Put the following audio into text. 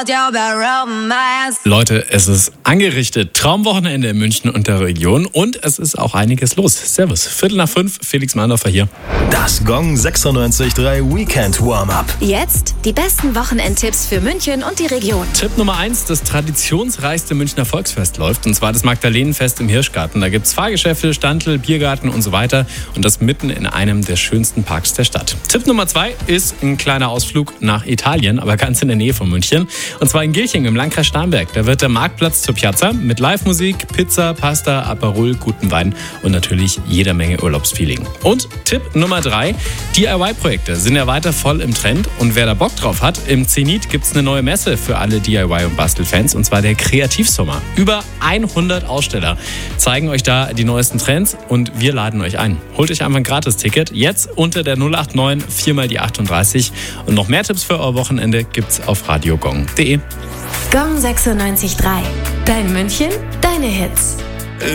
Leute, es ist angerichtet. Traumwochenende in München und der Region und es ist auch einiges los. Servus, 4:45, Felix Mandorfer hier. Das Gong 96.3 Weekend Warm-Up. Jetzt die besten Wochenendtipps für München und die Region. Tipp Nummer 1, das traditionsreichste Münchner Volksfest läuft, und zwar das Magdalenenfest im Hirschgarten. Da gibt es Fahrgeschäfte, Standl, Biergarten und so weiter und das mitten in einem der schönsten Parks der Stadt. Tipp Nummer 2 ist ein kleiner Ausflug nach Italien, aber ganz in der Nähe von München. Und zwar in Gilching im Landkreis Starnberg. Da wird der Marktplatz zur Piazza mit Live-Musik, Pizza, Pasta, Aperol, guten Wein und natürlich jeder Menge Urlaubsfeeling. Und Tipp Nummer 3, DIY-Projekte sind ja weiter voll im Trend und wer da Bock drauf hat, im Zenit gibt es eine neue Messe für alle DIY- und Bastelfans, und zwar der Kreativsommer. Über 100 Aussteller zeigen euch da die neuesten Trends und wir laden euch ein. Holt euch einfach ein Gratis-Ticket, jetzt unter der 089 4 die 38 und noch mehr Tipps für euer Wochenende gibt's auf radiogong.de. Gong 96.3. Dein München, deine Hits.